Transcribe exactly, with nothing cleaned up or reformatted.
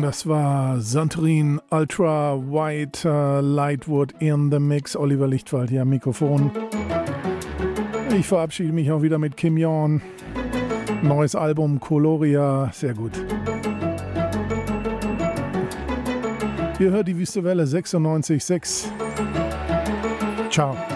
Das war Santorin Ultra White uh, Lightwood in the Mix. Oliver Lichtwald hier am Mikrofon. Ich verabschiede mich auch wieder mit Kim Jorn. Neues Album Coloria. Sehr gut. Ihr hört die Wüste Welle sechsundneunzig Komma sechs. Ciao.